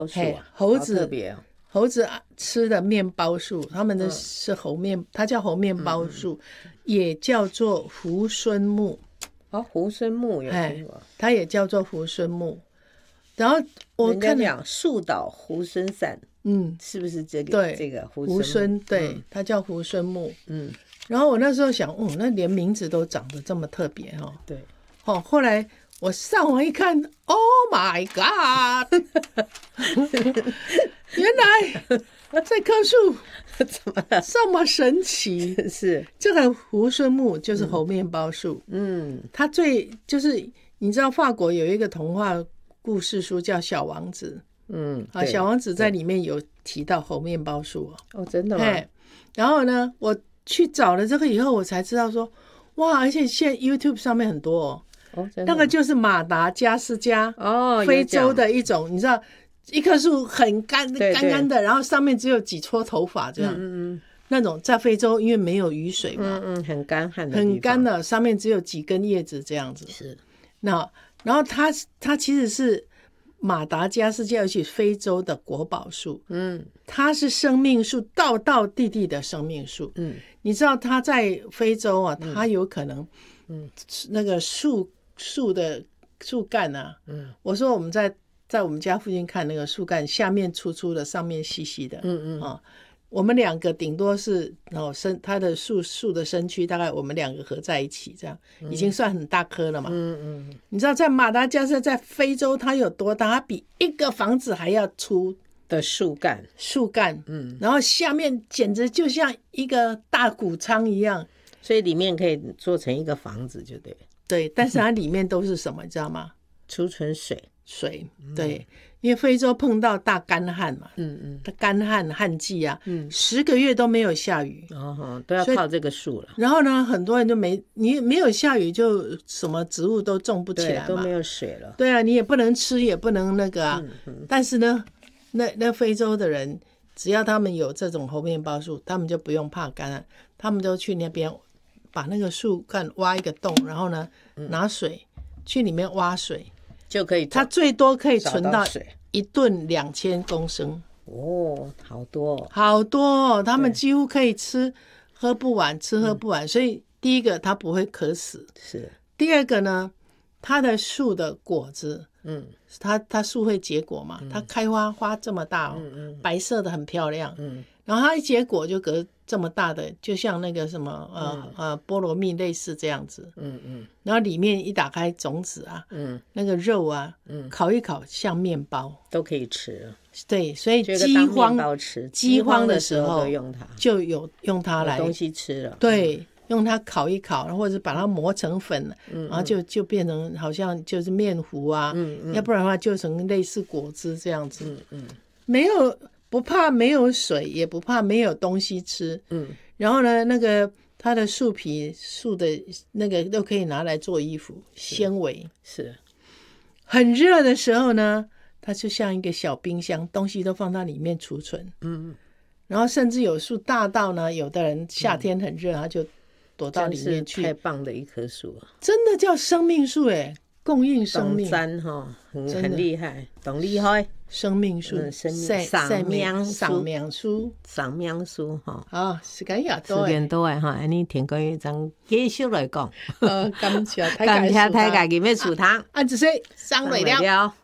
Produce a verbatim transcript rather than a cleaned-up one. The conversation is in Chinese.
树啊， 猴子好特别哦。 猴子吃的面包树，他们的是猴面，嗯、它叫猴面包树，嗯、也叫做猢狲木。 哦，猢狲木有听过， 它也叫做猢狲木。然后我看讲树倒猢狲散，嗯，是不是这个？ 对， 这个猢狲，对，嗯、它叫猢狲木。嗯，然后我那时候想，哦，那连名字都长得这么特别哦。 对， 哦，后来我上网一看 ，Oh my God！ 原来这棵树怎么了？ 这么神奇？ 是这个猢狲木就是猴面包树。嗯，它最就是你知道法国有一个童话故事书叫《小王子》。嗯，啊，小王子在里面有提到猴面包树哦。哦，真的吗？ 然后呢，我去找了这个以后，我才知道说，哇，而且现在 YouTube 上面很多哦。哦，真的。那个就是马达加斯加哦，非洲的一种，你知道。一棵树很干干干的，然后上面只有几撮头发这样，嗯嗯，那种在非洲因为没有雨水嘛， 嗯嗯，很干旱的， 很干的，上面只有几根叶子这样子。 是， 那然后它它其实是马达加斯加而且非洲的国宝树，嗯，它是生命树，道道地地的生命树，嗯，你知道它在非洲啊，它有可能，嗯，那个树树的树干啊，嗯，我说我们在。在我们家附近看那个树干，下面粗粗的，上面细细的，嗯嗯、哦、我们两个顶多是哦身它的树树的身躯大概我们两个合在一起，这样、嗯、已经算很大棵了嘛。嗯嗯，你知道在马达加斯加在非洲它有多大？它比一个房子还要粗的树干， 树干，嗯，然后下面简直就像一个大谷仓一样， 所以里面可以做成一个房子，就对。 对，但是它里面都是什么，你知道吗？ 储存水。 水，对，因为非洲碰到大干旱嘛，嗯嗯，它干旱旱季啊，嗯，十个月都没有下雨， 哦，都要靠这个树了。 然后呢，很多人就没你没有下雨，就什么植物都种不起来嘛， 都没有水了。 对啊，你也不能吃，也不能那个啊。嗯嗯、但是呢，那那非洲的人，只要他们有这种猴面包树，他们就不用怕干旱，他们都去那边把那个树干挖一个洞，然后呢，拿水去里面挖水。 就可以， 它最多可以存到一吨两千公升哦，好多、哦， 好多哦！他们几乎可以吃喝不完，吃喝不完。嗯、所以第一个它不会渴死， 是。 第二个呢，它的树的果子，嗯，它它树会结果嘛，嗯、它开花花这么大哦，嗯嗯、白色的很漂亮，嗯，然后它一结果就隔这么大的，就像那个什么呃、嗯、呃菠萝蜜类似这样子，嗯嗯，然后里面一打开种子啊，嗯，那个肉啊，嗯，烤一烤像面包都可以吃， 对，所以饥荒饥荒的时候就用它， 就有用它来东西吃了， 对，嗯、用它烤一烤，或者把它磨成粉，嗯、然后就就变成好像就是面糊啊，嗯嗯，要不然的话就成类似果汁这样子，嗯嗯，没有。不怕没有水，也不怕没有东西吃。嗯，然后呢，那个它的树皮、树的那个都可以拿来做衣服，纤维是。 很热的时候呢，它就像一个小冰箱，东西都放到里面储存。嗯，然后甚至有树大到呢，有的人夏天很热，他就躲到里面去。 太棒的一棵树啊！ 真的叫生命树哎，供应生命。 懂真哈，很很厉害，懂厉害。 生命树， 嗯、生命生命树， 生命树， 生命树哈。 啊，时间也多， 时间多诶哈，安尼听过一张继续来讲。 呃，感谢感谢大家今日舒汤， 啊，只是上来了。